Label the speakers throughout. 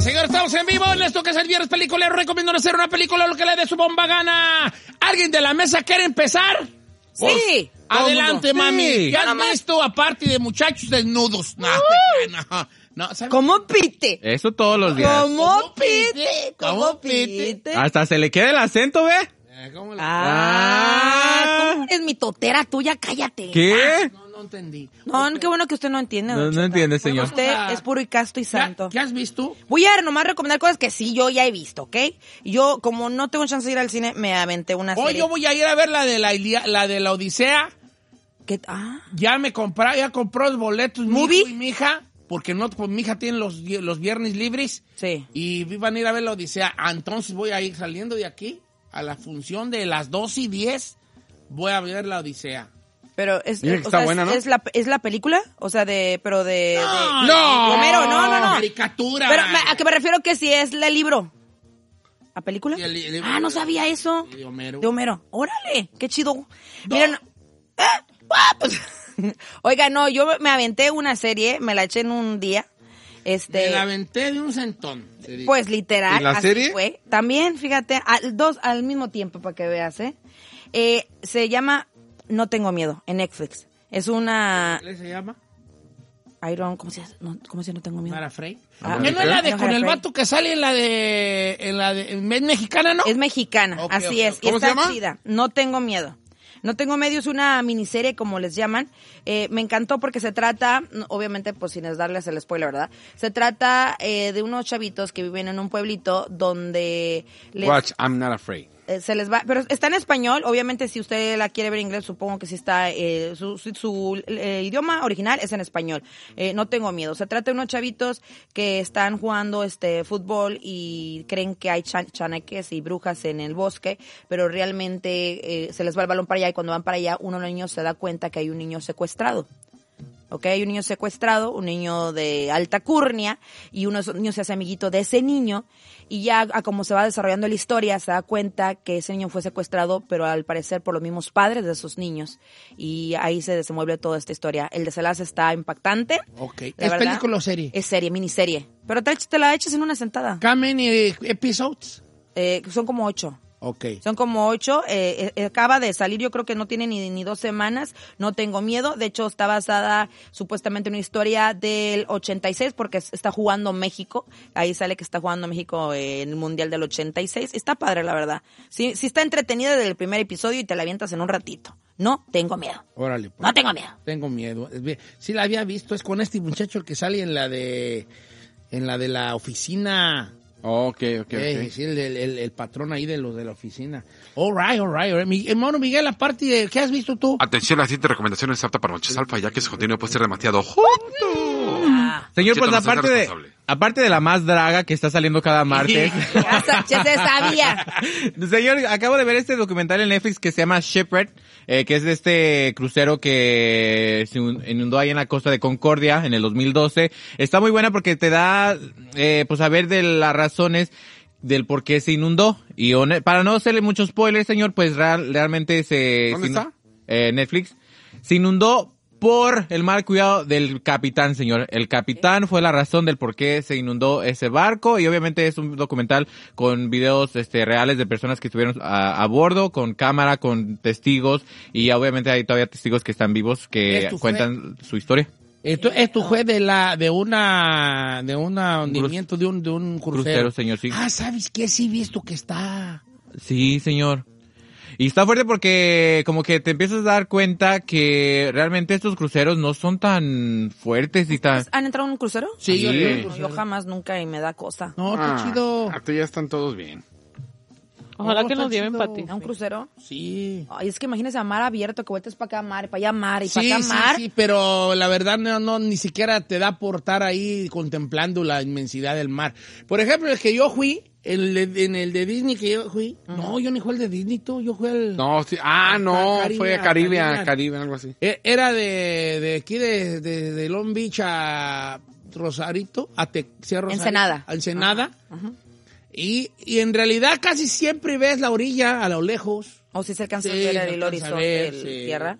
Speaker 1: señores, estamos en vivo en esto que es el Viernes Peliculero. Recomiendo hacer una película lo que le dé su bomba gana. ¿Alguien de la mesa quiere empezar?
Speaker 2: Sí.
Speaker 1: Adelante, mami.
Speaker 2: Sí.
Speaker 1: ¿Qué has visto aparte de muchachos desnudos? No, ¿sabes?
Speaker 3: ¿Cómo pite?
Speaker 2: Eso todos los días.
Speaker 3: ¿Cómo pite? ¿Cómo pite?
Speaker 2: Hasta se le queda el acento, ¿ve?
Speaker 1: ¿Cómo
Speaker 3: ¿Cómo eres mi totera tuya? Cállate.
Speaker 2: ¿Qué?
Speaker 1: No entendí.
Speaker 3: No, qué bueno que usted no entiende. don
Speaker 2: No
Speaker 3: Cheta.
Speaker 2: entiende, señor.
Speaker 3: Usted es puro y casto y santo.
Speaker 1: ¿Qué has visto?
Speaker 3: Voy a nomás recomendar cosas que sí yo ya he visto, ¿ok? Yo, como no tengo chance de ir al cine, me aventé una
Speaker 1: Hoy
Speaker 3: serie.
Speaker 1: yo voy a ir a ver la de la Odisea.
Speaker 3: ¿Qué?
Speaker 1: Ya compró los boletos mi
Speaker 3: ¿Movie?
Speaker 1: hijo y mi hija, porque no, pues, mi hija tiene los viernes libres.
Speaker 3: Sí.
Speaker 1: Y van a ir a ver la Odisea. Entonces voy a ir saliendo de aquí a la función de las 2:10. Voy a ver la Odisea.
Speaker 3: Pero es,
Speaker 2: Mira que está buena, ¿no?
Speaker 3: es la película, o sea, de
Speaker 1: No.
Speaker 3: Homero, no.
Speaker 1: Caricatura.
Speaker 3: Pero a que me refiero que si es el libro. ¿A película?
Speaker 1: Sí, el libro
Speaker 3: No sabía eso.
Speaker 1: de Homero.
Speaker 3: De Homero. Órale, qué chido. Miren, pues, oiga, no, yo me aventé una serie, me la eché en un día.
Speaker 1: Me la aventé de un centón.
Speaker 3: Pues literal,
Speaker 2: ¿Y la
Speaker 3: así
Speaker 2: serie?
Speaker 3: fue. También, fíjate, dos al mismo tiempo para que veas, se llama No Tengo Miedo, en Netflix. Es una...
Speaker 1: ¿Qué se llama?
Speaker 3: ¿Cómo se dice? No tengo miedo.
Speaker 1: Mara Frey.
Speaker 3: Ah,
Speaker 1: ¿Qué no es la de
Speaker 3: no,
Speaker 1: con
Speaker 3: Mara
Speaker 1: el
Speaker 3: Frey.
Speaker 1: vato que sale en la de es mexicana, no?
Speaker 3: Es mexicana,
Speaker 1: Ok,
Speaker 3: así
Speaker 1: ok,
Speaker 3: es.
Speaker 1: ok.
Speaker 3: Y
Speaker 2: ¿Cómo se
Speaker 3: está
Speaker 2: llama?
Speaker 3: chida. No Tengo Miedo. No Tengo Miedo es una miniserie, como les llaman. Me encantó porque se trata, obviamente, pues sin darles el spoiler, ¿verdad? Se trata de unos chavitos que viven en un pueblito donde
Speaker 2: Watch, I'm not afraid.
Speaker 3: se les va, pero está en español. Obviamente, si usted la quiere ver en inglés, supongo que sí está, su idioma original es en español. No Tengo Miedo. Se trata de unos chavitos que están jugando fútbol y creen que hay chaneques y brujas en el bosque, pero realmente se les va el balón para allá y cuando van para allá, uno de los niños se da cuenta que hay un niño secuestrado. ¿Ok? Hay un niño secuestrado, un niño de alta curnia, y uno de esos niños se hace amiguito de ese niño, y ya a como se va desarrollando la historia, se da cuenta que ese niño fue secuestrado, pero al parecer por los mismos padres de esos niños, y ahí se desenvuelve toda esta historia. El desenlace está impactante.
Speaker 1: Ok.
Speaker 3: la
Speaker 1: ¿Es
Speaker 3: verdad.
Speaker 1: película o serie?
Speaker 3: Es serie, miniserie. Pero te la echas en una sentada.
Speaker 1: How many episodes?
Speaker 3: Son como 8.
Speaker 1: Ok.
Speaker 3: Son como 8, acaba de salir, yo creo que no tiene ni 2 semanas, No Tengo Miedo, de hecho está basada supuestamente en una historia del 86 porque está jugando México, ahí sale que está jugando México en el Mundial del 86, está padre la verdad, sí está entretenida desde el primer episodio y te la avientas en un ratito. No Tengo Miedo.
Speaker 1: Órale. Pues.
Speaker 3: No tengo miedo.
Speaker 1: Tengo miedo. Sí la había visto, es con este muchacho el que sale en la de la oficina.
Speaker 2: Ok.
Speaker 1: Sí, el patrón ahí de los de la oficina. All right. Mi hermano Miguel, aparte de, ¿qué has visto tú?
Speaker 4: Atención, la siguiente recomendación es apta para machos alfa, ya que su contenido puede ser demasiado
Speaker 2: Señor,
Speaker 4: Cheta,
Speaker 2: pues
Speaker 4: no seas responsable.
Speaker 2: aparte de la más draga que está saliendo cada martes.
Speaker 3: Ya se sabía.
Speaker 2: Señor, acabo de ver este documental en Netflix que se llama Shipwreck, que es de este crucero que se inundó ahí en la costa de Concordia en el 2012. Está muy buena porque te da, pues a ver de las razones del por qué se inundó. Y para no hacerle muchos spoilers, señor, pues realmente
Speaker 4: ¿Dónde está?
Speaker 2: Netflix. Se inundó por el mal cuidado del capitán, señor. El capitán fue la razón del por qué se inundó ese barco y obviamente es un documental con videos reales de personas que estuvieron a bordo, con cámara, con testigos y obviamente hay todavía testigos que están vivos que cuentan su historia.
Speaker 1: Esto fue de un hundimiento de un crucero.
Speaker 2: Señor, sí.
Speaker 1: ¿Sabes qué? Sí, visto que está.
Speaker 2: Sí, señor. Y está fuerte porque como que te empiezas a dar cuenta que realmente estos cruceros no son tan fuertes y tan...
Speaker 3: ¿Han entrado en un crucero?
Speaker 1: Sí,
Speaker 2: Sí.
Speaker 3: Yo jamás, nunca y me da cosa.
Speaker 1: No, está chido.
Speaker 4: Aquí ya están todos bien.
Speaker 5: Ojalá
Speaker 1: No,
Speaker 5: que
Speaker 1: está
Speaker 5: nos lleven
Speaker 1: chido.
Speaker 5: para ti.
Speaker 3: ¿A un crucero?
Speaker 1: Sí.
Speaker 3: Ay, es que imagínese a mar abierto, que vueltas para acá mar, y para allá mar, y para
Speaker 1: Sí,
Speaker 3: acá mar.
Speaker 1: sí, pero la verdad no, ni siquiera te da por estar ahí contemplando la inmensidad del mar. Por ejemplo, el que yo fui, en el de Disney que yo fui, no, yo ni fui al de Disney, yo fui al...
Speaker 4: No, sí. No, fue a Caribe, algo así.
Speaker 1: Era de aquí de Long Beach a Rosarito, a
Speaker 3: Ensenada.
Speaker 1: A Ensenada.
Speaker 3: Ajá.
Speaker 1: Y en realidad casi siempre ves la orilla a lo lejos.
Speaker 3: O si se alcanza
Speaker 1: Sí,
Speaker 3: a ver
Speaker 1: se
Speaker 3: el
Speaker 1: alcanza a
Speaker 3: horizonte
Speaker 1: ver,
Speaker 3: de
Speaker 1: sí.
Speaker 3: tierra.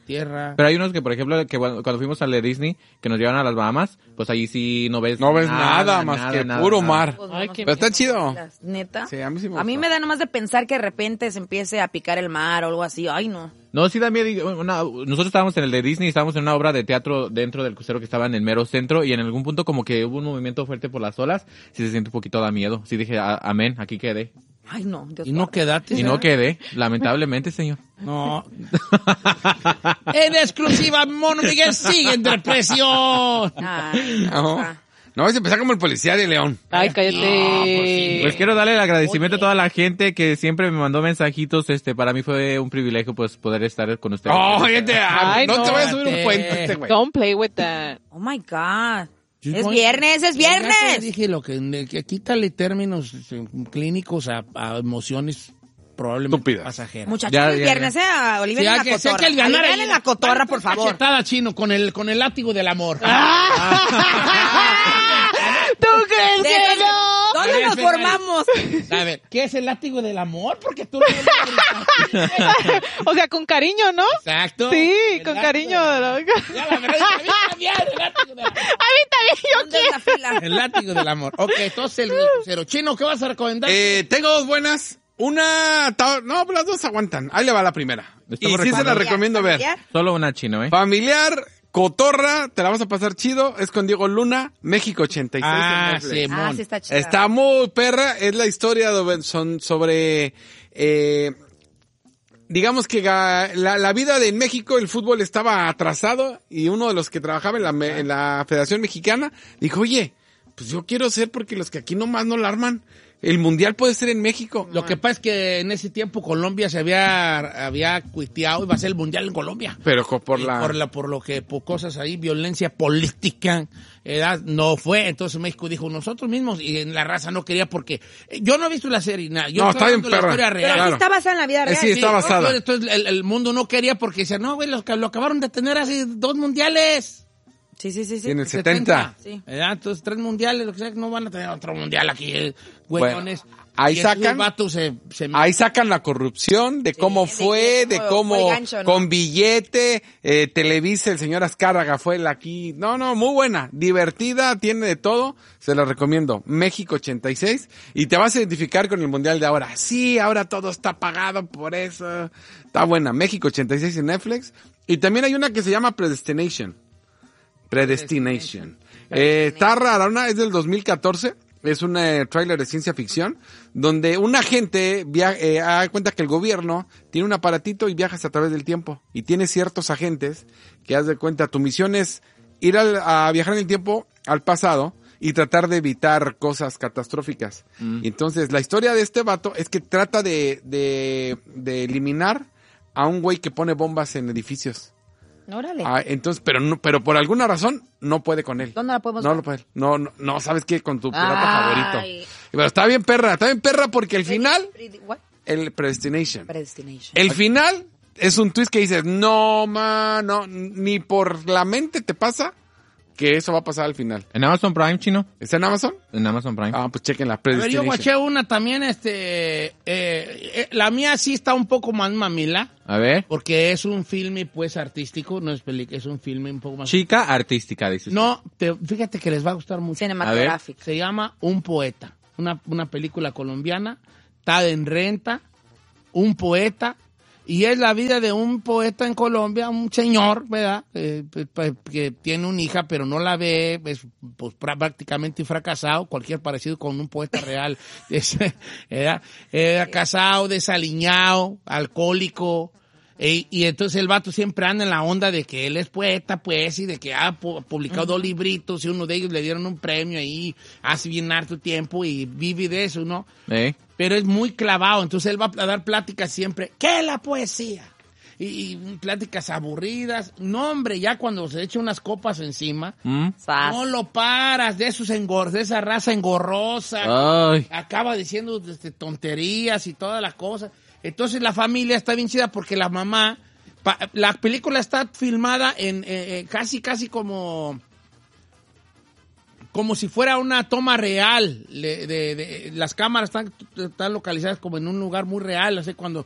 Speaker 1: tierra.
Speaker 2: Pero hay unos que, por ejemplo, que cuando fuimos al de Disney, que nos llevan a las Bahamas, pues ahí sí no ves
Speaker 5: nada más que puro mar.
Speaker 3: Pues,
Speaker 6: Ay,
Speaker 3: no
Speaker 6: qué
Speaker 3: sé,
Speaker 5: Pero está chido.
Speaker 3: ¿Neta?
Speaker 5: Sí, a mí sí me
Speaker 3: A mí
Speaker 5: gustó.
Speaker 3: me da nomás de pensar que de repente se empiece a picar el mar o algo así. Ay, no.
Speaker 2: No, sí da miedo. Nosotros estábamos en el de Disney, estábamos en una obra de teatro dentro del crucero que estaba en el mero centro y en algún punto como que hubo un movimiento fuerte por las olas, sí se siente un poquito da miedo. Sí dije, amén, aquí quedé.
Speaker 3: Ay, no. Dios
Speaker 1: Y no
Speaker 3: guarde.
Speaker 1: quedaste.
Speaker 2: Y no quedé, lamentablemente, señor.
Speaker 1: No. En exclusiva, Mono Miguel sigue en depresión.
Speaker 3: Ay,
Speaker 5: No,
Speaker 3: cosa.
Speaker 5: no vas a empezar como el policía de León.
Speaker 6: Ay, cállate.
Speaker 2: Pues quiero darle el agradecimiento
Speaker 3: Oye.
Speaker 2: a toda la gente que siempre me mandó mensajitos. Para mí fue un privilegio pues poder estar con ustedes.
Speaker 5: Oh, no
Speaker 6: Ay,
Speaker 5: te
Speaker 6: no.
Speaker 5: voy a subir un puente este güey.
Speaker 6: Don't play with that.
Speaker 3: Oh my God.
Speaker 1: Sí,
Speaker 3: Es
Speaker 1: ¿cómo?
Speaker 3: viernes, es
Speaker 1: Ya te
Speaker 3: viernes.
Speaker 1: dije que quítale términos clínicos a emociones probablemente
Speaker 5: Estúpidas.
Speaker 1: pasajeras.
Speaker 3: Muchachos,
Speaker 2: Ya,
Speaker 3: es
Speaker 2: ya,
Speaker 3: viernes, Olivia en la
Speaker 1: que
Speaker 3: cotorra.
Speaker 1: el ganar
Speaker 3: Olivia en la cotorra, por favor.
Speaker 1: Cachetada, Chino, con el látigo del amor.
Speaker 6: ¿Tú crees
Speaker 3: De
Speaker 6: que
Speaker 3: esos-
Speaker 6: no?
Speaker 3: ¿Dónde
Speaker 1: A ver,
Speaker 3: nos
Speaker 1: espera.
Speaker 3: formamos?
Speaker 1: A ver, ¿qué es el látigo del amor? Porque tú no lo gritas.
Speaker 6: O sea, con cariño, ¿no?
Speaker 1: Exacto.
Speaker 6: Sí,
Speaker 1: El
Speaker 6: con
Speaker 1: látigo
Speaker 6: cariño.
Speaker 1: del amor. Ya, la verdad, a mí también, el látigo del amor.
Speaker 6: A mí también, yo
Speaker 3: ¿Dónde es la fila?
Speaker 1: El látigo del amor. Ok, entonces el crucero. Chino, ¿qué vas a recomendar?
Speaker 5: Tengo dos buenas. No, las dos aguantan. Ahí le va la primera. Y
Speaker 2: Estamos
Speaker 5: sí se la
Speaker 2: recomendando.
Speaker 5: recomiendo ver.
Speaker 3: ¿Familiar?
Speaker 2: Solo una chino, ¿eh?
Speaker 5: Familiar, cotorra, te la vas a pasar chido. Es con Diego Luna, México 86. en
Speaker 1: Ah,
Speaker 5: Netflix.
Speaker 1: sí.
Speaker 3: Ah, sí está chido.
Speaker 5: Está muy perra. Es la historia sobre... digamos que la vida de México, el fútbol estaba atrasado y uno de los que trabajaba en la Federación Mexicana dijo, oye, pues yo quiero ser porque los que aquí nomás no la arman. El mundial puede ser en México.
Speaker 1: Lo que pasa es que en ese tiempo Colombia se había cuiteado y va a ser el mundial en Colombia.
Speaker 5: Pero por
Speaker 1: cosas ahí, violencia política, no fue. Entonces México dijo nosotros mismos y en la raza no quería porque yo no he visto la serie nada. Yo
Speaker 5: No,
Speaker 1: estoy
Speaker 5: está bien
Speaker 1: hablando de la
Speaker 5: perra.
Speaker 1: historia
Speaker 3: Pero
Speaker 1: real.
Speaker 5: Claro.
Speaker 3: sí está basada en la vida real.
Speaker 5: Sí, está basada.
Speaker 1: Entonces el mundo no quería porque decían, no, güey, lo acabaron de tener hace 2 mundiales.
Speaker 3: Sí.
Speaker 5: en el 70.
Speaker 3: Sí.
Speaker 1: ¿Verdad? Entonces 3 mundiales, lo que sea, no van a tener otro mundial aquí, güeyones.
Speaker 5: Bueno, ahí
Speaker 1: Y esos
Speaker 5: sacan-
Speaker 1: vatos
Speaker 5: Ahí sacan la corrupción de cómo fue, de cómo
Speaker 3: fue el gancho, ¿no?
Speaker 5: con billete, Televisa, el señor Azcárraga fue el aquí. No, muy buena, divertida, tiene de todo. Se la recomiendo. México 86 y te vas a identificar con el mundial de ahora. Sí, ahora todo está pagado por eso. Está buena. México 86 en Netflix. Y también hay una que se llama Predestination. Está rara, es del 2014. Es un tráiler de ciencia ficción donde un agente da cuenta que el gobierno tiene un aparatito y viajas a través del tiempo. Y tiene ciertos agentes que haz de cuenta, tu misión es ir a viajar en el tiempo al pasado y tratar de evitar cosas catastróficas. Y entonces la historia de este vato es que trata de eliminar a un güey que pone bombas en edificios.
Speaker 3: Órale.
Speaker 5: Entonces, pero por alguna razón no puede con él.
Speaker 3: ¿Dónde la podemos
Speaker 5: No
Speaker 3: ver?
Speaker 5: lo puede. No, ¿sabes qué? Con tu pirata
Speaker 3: Ay.
Speaker 5: favorito. Pero está bien perra porque el final,
Speaker 3: What?
Speaker 5: el Predestination.
Speaker 3: Predestination.
Speaker 5: El final es un twist que dices, no, ni por la mente te pasa que eso va a pasar al final.
Speaker 2: ¿En Amazon Prime, chino?
Speaker 5: ¿Está en Amazon?
Speaker 2: En Amazon Prime.
Speaker 5: Pues chequen la
Speaker 1: A ver, yo
Speaker 5: Predestination.
Speaker 1: guaché una también, la mía sí está un poco más mamila,
Speaker 2: A ver.
Speaker 1: porque es un filme, pues, artístico, no es película, es un filme un poco más...
Speaker 2: Chica artística, dices.
Speaker 1: No, fíjate que les va a gustar mucho.
Speaker 3: Cinematográfico.
Speaker 1: Se llama Un Poeta, una película colombiana, está en renta, un poeta, y es la vida de un poeta en Colombia, un señor, ¿verdad? Que tiene una hija, pero no la ve, es pues, prácticamente fracasado, cualquier parecido con un poeta real. Era casado, desaliñado, alcohólico, y entonces el vato siempre anda en la onda de que él es poeta, pues, y de que ha publicado 2 libritos, y uno de ellos le dieron un premio ahí, hace bien harto tiempo, y vive de eso, ¿no? Pero es muy clavado, entonces él va a dar pláticas siempre. ¿Qué es la poesía? Y pláticas aburridas. No, hombre, ya cuando se echa unas copas encima,
Speaker 3: Sas.
Speaker 1: no lo paras de de esa raza engorrosa.
Speaker 2: Ay.
Speaker 1: Acaba diciendo tonterías y todas las cosas. Entonces la familia está bien chida porque la mamá... la película está filmada en casi como si fuera una toma real. Las cámaras están localizadas como en un lugar muy real. O sea, cuando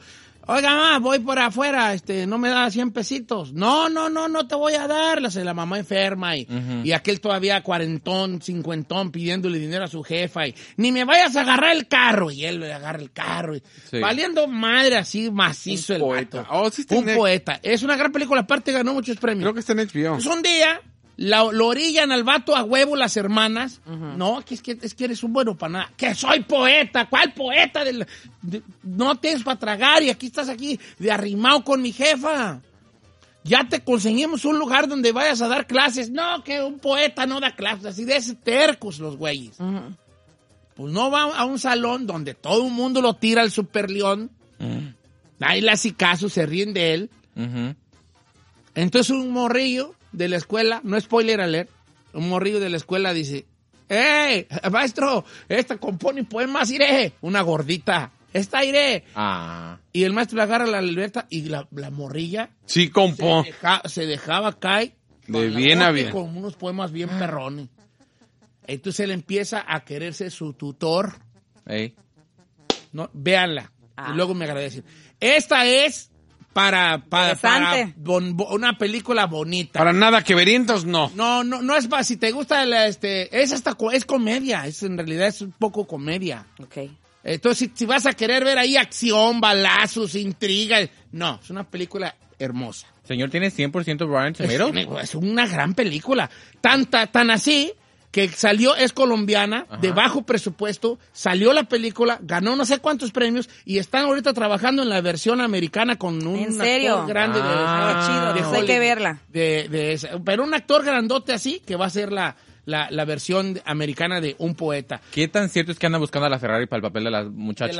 Speaker 1: Oiga, mamá, voy por afuera, no me da 100 pesitos. No te voy a dar. La mamá enferma y aquel todavía cuarentón, cincuentón, pidiéndole dinero a su jefa y ni me vayas a agarrar el carro. Y él le agarra el carro.
Speaker 2: Sí.
Speaker 1: Valiendo madre así macizo
Speaker 5: Un
Speaker 1: el
Speaker 5: poeta.
Speaker 1: vato.
Speaker 5: Oh, sí está
Speaker 1: Un
Speaker 5: en
Speaker 1: poeta. Es una gran película, aparte ganó muchos premios.
Speaker 5: Creo que está en HBO.
Speaker 1: Pues un día lo orillan al vato a huevo las hermanas. No, es que eres un bueno para nada. Que soy poeta. ¿Cuál poeta? No tienes para tragar y aquí estás aquí de arrimado con mi jefa. Ya te conseguimos un lugar donde vayas a dar clases. No, que un poeta no da clases. Así de ese tercos los güeyes. Pues no va a un salón donde todo el mundo lo tira al Super León. Nadie le hace caso, se ríen de él. Entonces un morrillo de la escuela, no spoiler alert, un morrillo de la escuela dice, ¡Ey, maestro! Esta compone poemas, iré. Una gordita. Esta iré.
Speaker 2: Ah.
Speaker 1: Y el maestro le agarra la libreta y la morrilla
Speaker 5: Sí, compo.
Speaker 1: se dejaba caer.
Speaker 5: De
Speaker 1: con la
Speaker 5: bien a
Speaker 1: boca
Speaker 5: bien.
Speaker 1: Con unos poemas bien perrones. Entonces él empieza a quererse su tutor.
Speaker 2: Ey.
Speaker 1: No, véanla.
Speaker 3: Ah.
Speaker 1: Y luego me agradecen. Esta es para
Speaker 3: Interesante.
Speaker 1: una película bonita.
Speaker 5: Para nada que verientos, no.
Speaker 1: No es para, si te gusta es comedia, en realidad es un poco comedia.
Speaker 3: Ok.
Speaker 1: Entonces, si vas a querer ver ahí acción, balazos, intriga, no, es una película hermosa.
Speaker 2: Señor, ¿tiene 100% Rotten Tomatoes?
Speaker 1: Es una gran película. Tan así que salió, es colombiana, de bajo presupuesto, salió la película, ganó no sé cuántos premios y están ahorita trabajando en la versión americana con un
Speaker 3: ¿En serio?
Speaker 1: actor grande
Speaker 3: chido,
Speaker 1: de
Speaker 3: pues hay que verla.
Speaker 1: pero un actor grandote así que va a ser la versión americana de Un poeta.
Speaker 2: ¿Qué tan cierto es que anda buscando a la Ferrari para el papel de las muchachas?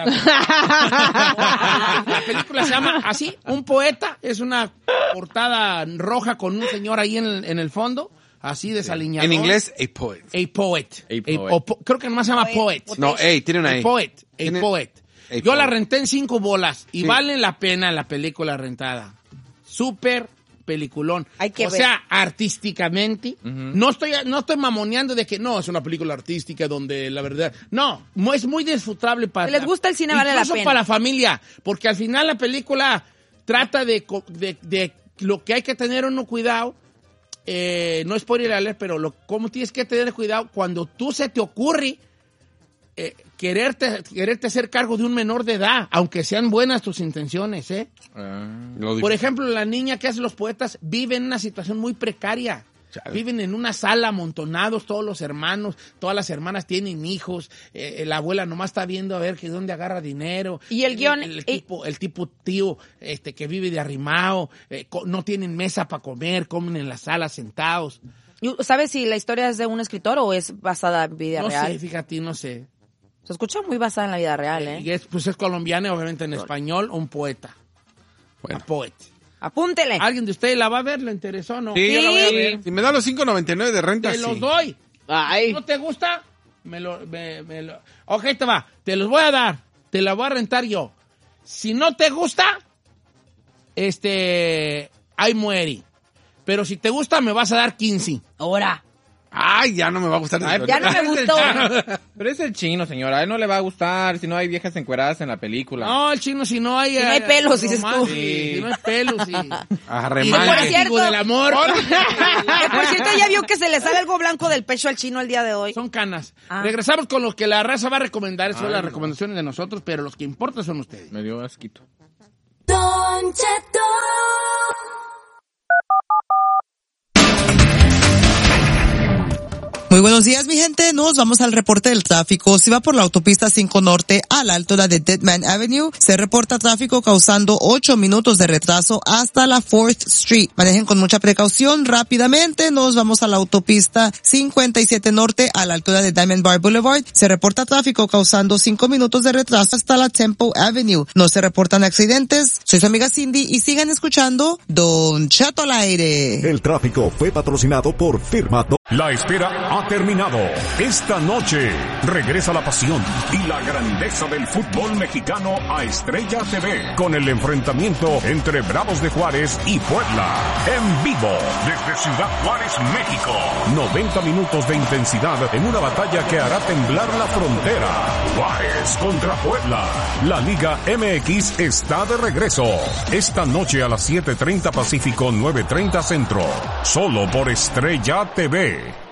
Speaker 1: La película se llama así, Un poeta, es una portada roja con un señor ahí en el fondo, así desaliñado.
Speaker 5: En inglés, a poet.
Speaker 1: A poet.
Speaker 2: A poet.
Speaker 1: Creo que nomás se llama poet.
Speaker 5: No, tiene una
Speaker 1: A
Speaker 5: A.
Speaker 1: poet. A
Speaker 5: Tiene-
Speaker 1: poet.
Speaker 5: A
Speaker 1: Yo la
Speaker 5: poet.
Speaker 1: renté en 5 bolas y
Speaker 5: Sí.
Speaker 1: vale la pena la película rentada. Súper peliculón.
Speaker 3: Hay que
Speaker 1: o
Speaker 3: ver.
Speaker 1: sea, artísticamente, no estoy mamoneando de que no, es una película artística donde la verdad, no, es muy disfrutable para...
Speaker 3: Si les gusta el cine, vale la
Speaker 1: incluso
Speaker 3: pena.
Speaker 1: para la familia, porque al final la película trata de lo que hay que tener uno cuidado, no es por ir a leer, pero cómo tienes que tener cuidado cuando tú se te ocurre quererte hacer cargo de un menor de edad, aunque sean buenas tus intenciones, ¿eh? Por ejemplo, la niña que hace Los poetas vive en una situación muy precaria. Viven en una sala amontonados todos los hermanos, todas las hermanas tienen hijos, la abuela nomás está viendo a ver que dónde agarra dinero.
Speaker 3: Y el guión...
Speaker 1: El tipo tío que vive de arrimado, no tienen mesa para comer, comen en la sala sentados.
Speaker 3: ¿Sabes si la historia es de un escritor o es basada en vida
Speaker 1: No
Speaker 3: real?
Speaker 1: sé, fíjate, no sé.
Speaker 3: Se escucha muy basada en la vida real, ¿eh?
Speaker 1: Y es colombiana, obviamente en español, Un poeta.
Speaker 5: Bueno.
Speaker 1: A poet.
Speaker 3: Apúntele.
Speaker 1: ¿Alguien de ustedes la va a ver? ¿Le interesó o no?
Speaker 2: Sí,
Speaker 1: Yo la voy a
Speaker 3: Sí.
Speaker 1: ver.
Speaker 5: Si me da los $5.99 de renta,
Speaker 1: Te
Speaker 5: sí.
Speaker 1: los doy.
Speaker 6: Ay.
Speaker 1: ¿No te gusta? Ok, te va. Te los voy a dar. Te la voy a rentar yo. Si no te gusta, ahí muere. Pero si te gusta, me vas a dar 15.
Speaker 3: Ahora.
Speaker 5: Ay, ya no me va a gustar.
Speaker 2: Ay,
Speaker 3: Ya no me gustó.
Speaker 2: Pero es el chino, señora. A él no le va a gustar si no hay viejas encueradas en la película.
Speaker 1: No, el chino, si no hay...
Speaker 3: Si no hay pelos, dices tú.
Speaker 1: romance, si no hay pelos, sí.
Speaker 5: Arremán.
Speaker 3: por
Speaker 1: Y
Speaker 3: cierto-
Speaker 1: del amor.
Speaker 3: Que, por cierto, ya vio que se le sale algo blanco del pecho al chino el día de hoy.
Speaker 1: Son canas.
Speaker 3: Ah.
Speaker 1: Regresamos con los que la raza va a recomendar. Son las recomendaciones de nosotros, pero los que importan son ustedes.
Speaker 2: Me dio asquito.
Speaker 7: Don Cheto.
Speaker 8: Muy buenos días, mi gente. Nos vamos al reporte del tráfico. Si va por la autopista 5 Norte a la altura de Deadman Avenue, se reporta tráfico causando 8 minutos de retraso hasta la 4th Street. Manejen con mucha precaución. Rápidamente nos vamos a la autopista 57 Norte a la altura de Diamond Bar Boulevard. Se reporta tráfico causando 5 minutos de retraso hasta la Temple Avenue. No se reportan accidentes. Soy su amiga Cindy y sigan escuchando Don Cheto al aire.
Speaker 9: El tráfico fue patrocinado por Firma. La espera ha ha terminado. Esta noche regresa la pasión y la grandeza del fútbol mexicano a Estrella TV con el enfrentamiento entre Bravos de Juárez y Puebla. En vivo desde Ciudad Juárez, México. 90 minutos de intensidad en una batalla que hará temblar la frontera. Juárez contra Puebla. La Liga MX está de regreso. Esta noche a las 7:30 Pacífico, 9:30 Centro. Solo por Estrella TV.